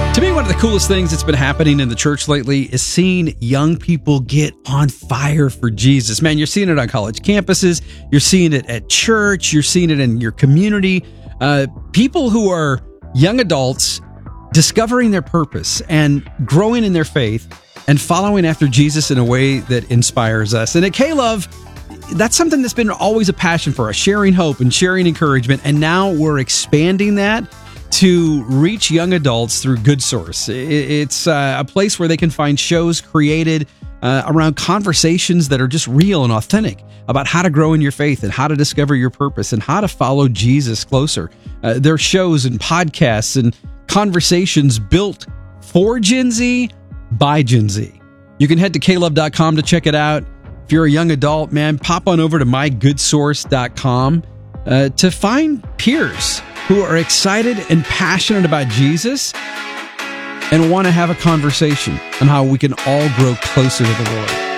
To me, one of the coolest things that's been happening in the church lately is seeing young people get on fire for Jesus. Man, you're seeing it on college campuses. You're seeing it at church. You're seeing it in your community. People who are young adults discovering their purpose and growing in their faith and following after Jesus in a way that inspires us. And at K-Love, that's something that's been always a passion for us, sharing hope and sharing encouragement. And now we're expanding that to reach young adults through Good Source. It's a place where they can find shows created around conversations that are just real and authentic about how to grow in your faith and how to discover your purpose and how to follow Jesus closer. There are shows and podcasts and conversations built for Gen Z by Gen Z. You can head to klove.com to check it out. If you're a young adult, man, pop on over to mygoodsource.com to find peers who are excited and passionate about Jesus and want to have a conversation on how we can all grow closer to the Lord.